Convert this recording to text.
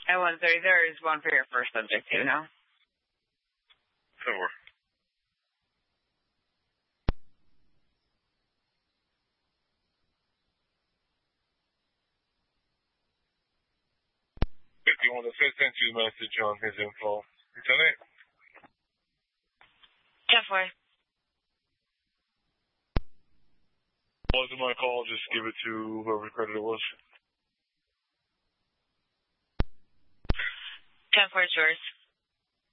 At 1:30, there is one for your first subject, too, no? Sure. On the first sent you a message on his info. Lieutenant? 10-4. Wasn't my call, just give it to whoever the creditor was. 10-4 is yours.